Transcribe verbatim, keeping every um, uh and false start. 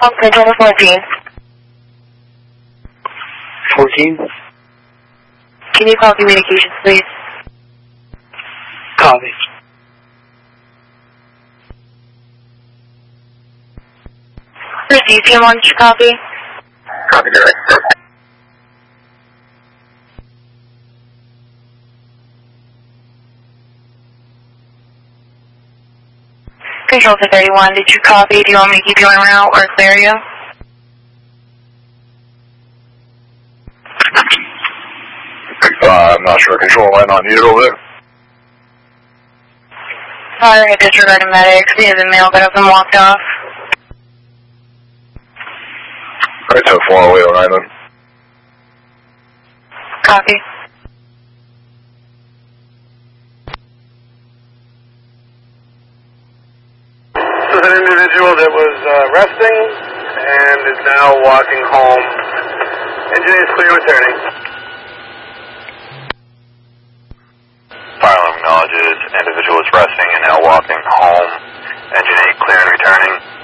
Control fourteen. fourteen? Can you call communications, please? Copy. Receive team one, copy. Copy, direct. Control to thirty-one, did you copy? Do you want me to keep you en route or clear you? Uh, I'm not sure. Control line not needed over there. Sorry, I disregarded medics. The other male got up and walked off. Alright, so four oh eight oh nine then. Copy. This is an individual that was uh, resting and is now walking home. Engine is clear, returning. Fire alarm acknowledges individual is resting and now walking home. Engine eight clear and returning.